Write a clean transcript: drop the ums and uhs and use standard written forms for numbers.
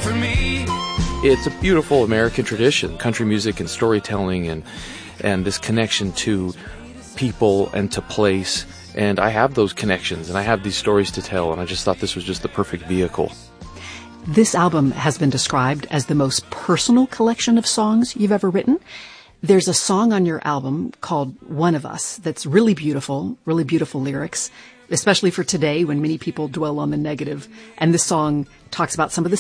for me. It's a beautiful American tradition, country music and storytelling and this connection to people and to place. And I have those connections and I have these stories to tell, and I just thought this was just the perfect vehicle. This album has been described as the most personal collection of songs you've ever written. There's a song on your album called One of Us that's really beautiful lyrics, especially for today when many people dwell on the negative. And this song talks about some of the